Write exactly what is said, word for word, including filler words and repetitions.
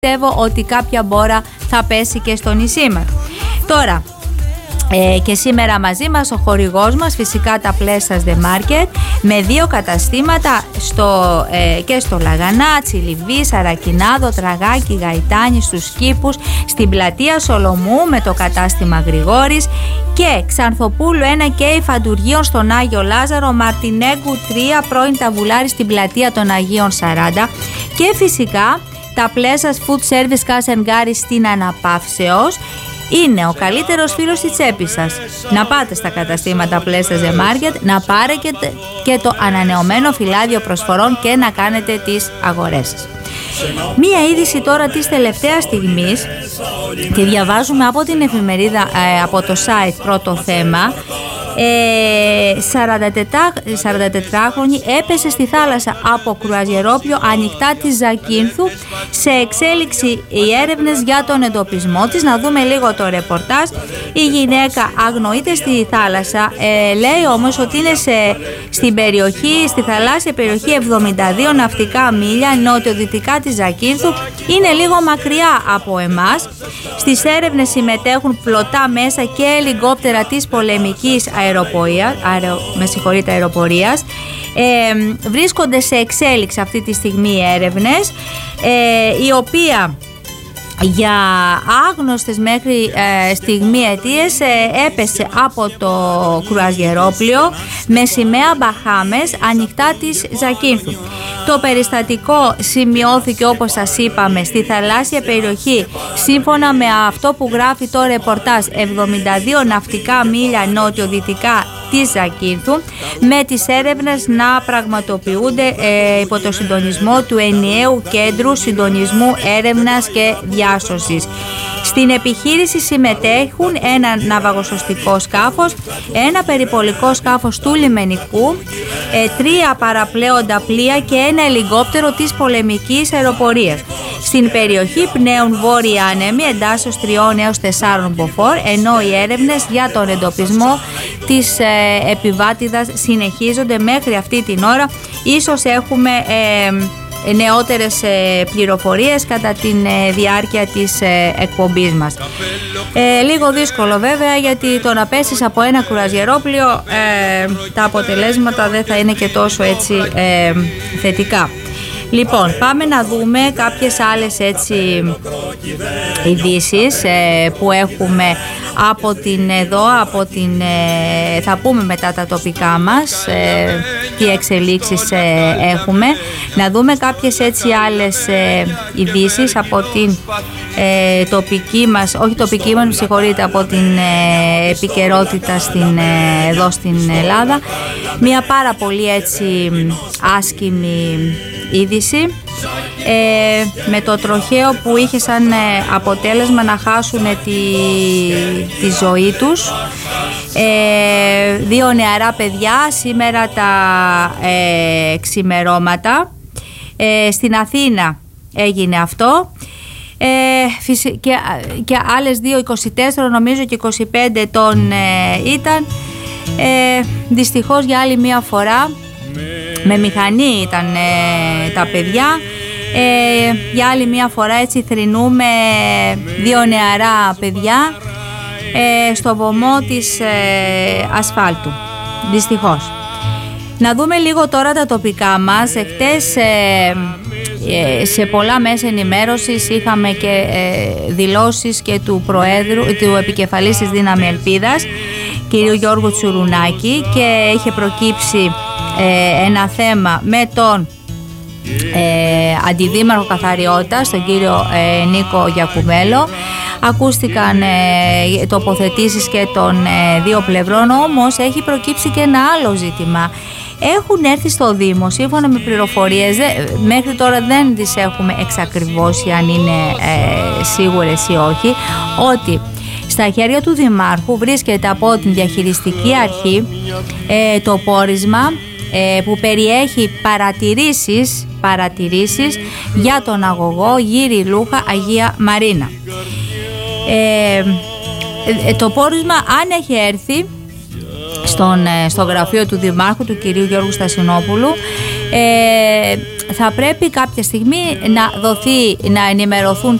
πιστεύω ότι κάποια μπόρα θα πέσει και στο νησί μας. Τώρα, Ε, και σήμερα μαζί μας ο χορηγός μας, φυσικά τα Plessas The Market, με δύο καταστήματα στο, ε, και στο Λαγανά, Τσιλιβί, Σαρακινάδο, Τραγάκι, Γαϊτάνη, στους Κήπους, στην πλατεία Σολομού με το κατάστημα Γρηγόρης και Ξανθοπούλου ένα και η Φαντουργίων στον Άγιο Λάζαρο, Μαρτινέγκου τρία, πρώην Ταβουλάρη στην πλατεία των Αγίων σαράντα και φυσικά τα Plessas Food Service Cash and Carry στην Αναπαύσεως. Είναι ο καλύτερος φίλος στη τσέπη σας. Να πάτε στα καταστήματα Plessas The Market, να πάρετε και το ανανεωμένο φυλάδιο προσφορών και να κάνετε τις αγορές σας. Μία είδηση τώρα της τελευταίας στιγμής, τη διαβάζουμε από την εφημερίδα, ε, από το site Πρώτο Θέμα. Ε, σαραντατετράχρονη έπεσε στη θάλασσα από κρουαζιερόπλιο ανοιχτά της Ζακίνθου, σε εξέλιξη οι έρευνες για τον εντοπισμό της. Να δούμε λίγο το ρεπορτάζ. Η γυναίκα αγνοείται στη θάλασσα, ε, λέει όμως ότι είναι σε, στην περιοχή, στη θαλάσσια περιοχή εβδομήντα δύο ναυτικά μίλια νοτιοδυτικά της Ζακίνθου, είναι λίγο μακριά από εμάς. Στις έρευνες συμμετέχουν πλωτά μέσα και ελικόπτερα της πολεμικής αεροπορίας, αερο, με συγχωρείτε, αεροπορίας. Ε, βρίσκονται σε εξέλιξη αυτή τη στιγμή οι έρευνες, ε, η οποία για άγνωστες μέχρι ε, στιγμή αιτίες ε, έπεσε από το κρουαζιερόπλιο με σημαία Μπαχάμες ανοιχτά της Ζακίνθου. Το περιστατικό σημειώθηκε, όπως σας είπαμε, στη θαλάσσια περιοχή, σύμφωνα με αυτό που γράφει το ρεπορτάζ, εβδομήντα δύο ναυτικά μίλια νότιο-δυτικά της Ζακίνθου, με τις έρευνες να πραγματοποιούνται ε, υπό το συντονισμό του Ενιαίου Κέντρου Συντονισμού Έρευνας και Διάσωσης. Στην επιχείρηση συμμετέχουν ένα ναυαγοσωστικό σκάφος, ένα περιπολικό σκάφος του λιμενικού, ε, τρία παραπλέοντα πλοία και ένα ελικόπτερο της πολεμικής αεροπορίας. Στην περιοχή πνέουν βόρειοι άνεμοι εντάσσεως τριών έως τεσσάρων μποφόρ, ενώ οι έρευνες για τον εντοπισμό της ε, επιβάτηδας συνεχίζονται μέχρι αυτή την ώρα. Ίσως έχουμε ε, νεότερες ε, πληροφορίες κατά τη ε, διάρκεια της ε, εκπομπής μας. Ε, λίγο δύσκολο βέβαια, γιατί το να πέσεις από ένα κρουαζιερόπλιο, ε, τα αποτελέσματα δεν θα είναι και τόσο έτσι ε, θετικά. Λοιπόν, πάμε να δούμε κάποιες άλλες έτσι ειδήσεις ε, που έχουμε από την εδώ, από την, ε, θα πούμε μετά τα τοπικά μας, ε, τι εξελίξεις ε, έχουμε. Να δούμε κάποιες έτσι άλλες ε, ειδήσεις από την ε, τοπική μας, όχι τοπική μας, συγχωρείτε, από την ε, επικαιρότητα στην, ε, εδώ στην Ελλάδα. Μια πάρα πολύ έτσι άσκημη είδηση, ε, με το τροχαίο που είχε σαν ε, αποτέλεσμα να χάσουν τη, τη ζωή τους. Ε, δύο νεαρά παιδιά σήμερα τα ε, ξημερώματα. Ε, στην Αθήνα έγινε αυτό. Ε, και, και άλλες δύο, είκοσι τέσσερα νομίζω και είκοσι πέντε ετών ε, ήταν. Ε, δυστυχώς για άλλη μία φορά με μηχανή ήταν ε, τα παιδιά. Ε, για άλλη μία φορά έτσι θρηνούμε δύο νεαρά παιδιά ε, στο βωμό της ε, ασφάλτου, δυστυχώς. Να δούμε λίγο τώρα τα τοπικά μας. Εχτες ε, ε, σε πολλά μέσα ενημέρωσης είχαμε και ε, δηλώσεις και του Προέδρου, του επικεφαλής της Δύναμη Ελπίδας, κ. Γιώργου Τσουρουνάκη, και είχε προκύψει ε, ένα θέμα με τον ε, αντιδήμαρχο καθαριότητας, τον κύριο ε, Νίκο Γιακουβέλο. Ακούστηκαν ε, τοποθετήσεις και των ε, δύο πλευρών, όμως έχει προκύψει και ένα άλλο ζήτημα. Έχουν έρθει στο Δήμο, σύμφωνα με πληροφορίες, μέχρι τώρα δεν τις έχουμε εξακριβώσει αν είναι ε, σίγουρες ή όχι, ότι στα χέρια του Δημάρχου βρίσκεται από την διαχειριστική αρχή ε, το πόρισμα ε, που περιέχει παρατηρήσεις, παρατηρήσεις για τον αγωγό Γύρι Λούχα Αγία Μαρίνα. Ε, ε, το πόρισμα, αν έχει έρθει στον, στο γραφείο του Δημάρχου, του κυρίου Γιώργου Στασινόπουλου, ε, θα πρέπει κάποια στιγμή να δοθεί, να ενημερωθούν